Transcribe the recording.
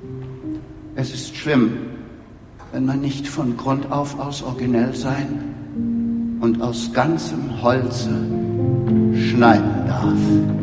Es ist schlimm, wenn man nicht von Grund auf aus originell sein und aus ganzem Holze schneiden darf.